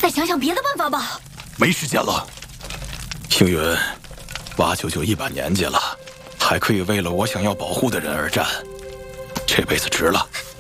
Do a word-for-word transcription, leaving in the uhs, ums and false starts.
再想想别的办法吧。 没时间了，星云，八九九一把年纪了，还可以为了我想要保护的人而战，这辈子值了。